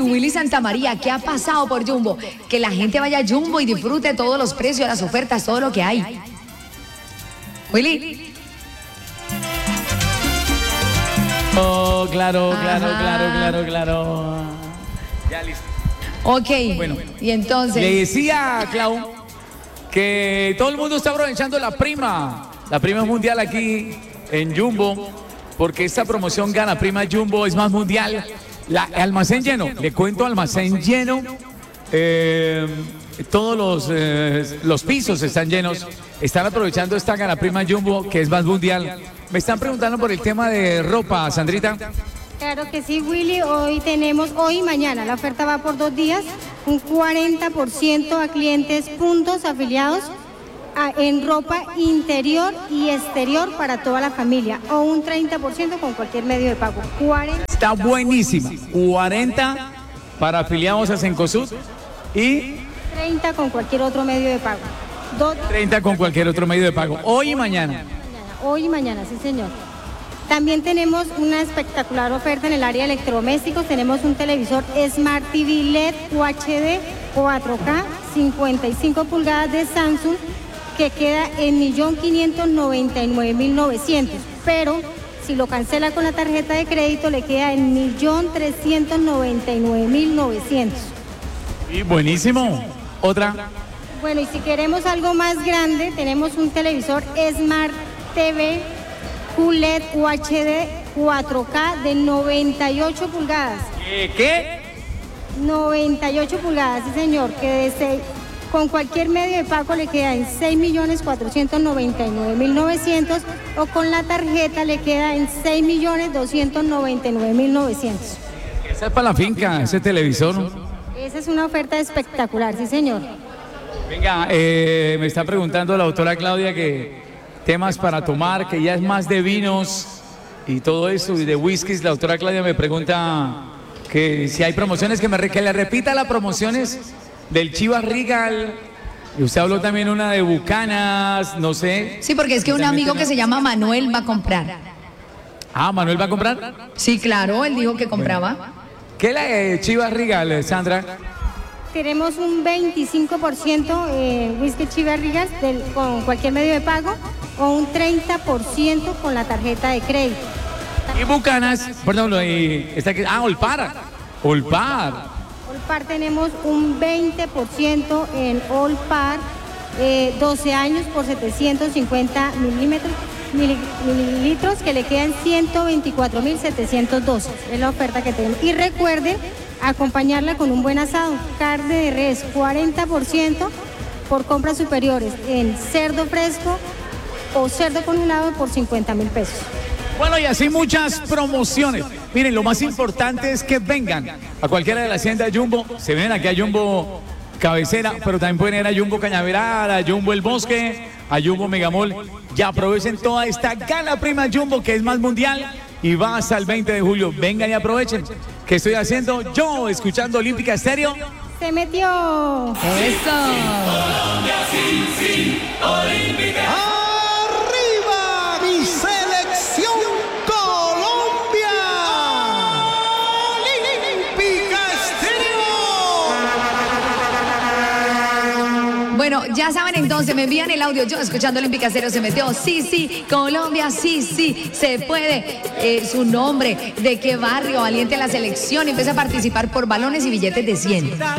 sí, Willy Santamaría, ¿qué ha pasado por Jumbo? Que la gente vaya a Jumbo y disfrute todos los precios, las ofertas, todo lo que hay. Willy. Oh, claro. Ya listo. Ok, bueno, y entonces... Le decía a Clau que todo el mundo está aprovechando la prima mundial aquí en Jumbo, porque esta promoción Gana Prima Jumbo es más mundial. Almacén lleno, le cuento, almacén lleno. Todos los pisos están llenos. Están aprovechando esta Gana Prima Jumbo que es más mundial. Me están preguntando por el tema de ropa, Sandrita. Claro que sí, Willy. Hoy y mañana, la oferta va por 2 días, un 40% a clientes puntos afiliados en ropa interior y exterior para toda la familia, o un 30% con cualquier medio de pago. 40. Está buenísima. 40 para afiliados a Cencosud y 30 con cualquier otro medio de pago. 30 con cualquier otro medio de pago. Hoy y mañana. Hoy y mañana, sí, señor. También tenemos una espectacular oferta en el área de electrodomésticos. Tenemos un televisor Smart TV LED UHD 4K 55 pulgadas de Samsung que queda en 1.599.900, pero si lo cancela con la tarjeta de crédito le queda en 1.399.900. Y buenísimo. Otra. Bueno, y si queremos algo más grande, tenemos un televisor Smart TV QLED UHD 4K de 98 pulgadas. ¿Qué? 98 pulgadas, sí señor, que con cualquier medio de pago le queda en 6.499.900 o con la tarjeta le queda en 6.299.900. Esa es para la finca, ese televisor. Esa es una oferta espectacular, sí señor. Venga, me está preguntando la doctora Claudia que temas para tomar, que ya es más de vinos y todo eso, y de whiskies. La doctora Claudia me pregunta que si hay promociones, que le repita las promociones del Chivas Regal. Y usted habló también una de Bucanas, no sé. Sí, porque es que un amigo que se llama Manuel va a comprar. Ah, ¿Manuel va a comprar? Sí, claro, él dijo que compraba. ¿Qué es la de Chivas Regal, Sandra? Tenemos un 25% en whisky Chivas Regal con cualquier medio de pago o un 30% con la tarjeta de crédito. Y Bucanas, perdón, está aquí. Olpar. Olpar tenemos un 20% en Olpar, 12 años por 750 mililitros que le quedan 124.712. Es la oferta que tenemos. Y recuerden acompañarla con un buen asado, carne de res, 40% por compras superiores en cerdo fresco o cerdo congelado por 50.000 pesos. Bueno, y así muchas promociones. Miren, lo más importante es que vengan a cualquiera de la hacienda Jumbo. Se vienen aquí a Jumbo Cabecera, pero también pueden ir a Jumbo Cañaveral, a Jumbo El Bosque, a Jumbo Megamall. Ya aprovechen toda esta Gana Prima Jumbo que es más mundial y va hasta el 20 de julio. Vengan y aprovechen. ¿Qué estoy haciendo yo? Escuchando Olímpica Estéreo. Se metió. Eso. Colombia, sí, Olímpica. ¡Arriba mi selección Colombia! Olímpica Estéreo. Bueno, ya saben entonces, me envían el audio. Yo escuchando Olímpica Estéreo se metió. Sí, Colombia, sí, se puede. Su nombre, de qué barrio, valiente la selección. Empieza a participar por balones y billetes de 100.